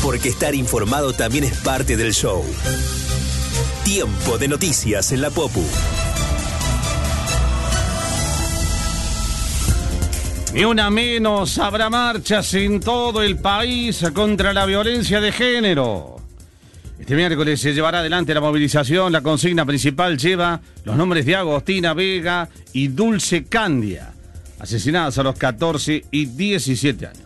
porque estar informado también es parte del show. Tiempo de noticias en la Popu. Ni una menos, habrá marchas en todo el país contra la violencia de género. Este miércoles se llevará adelante la movilización. La consigna principal lleva los nombres de Agostina Vega y Dulce Candia, asesinadas a los 14 y 17 años.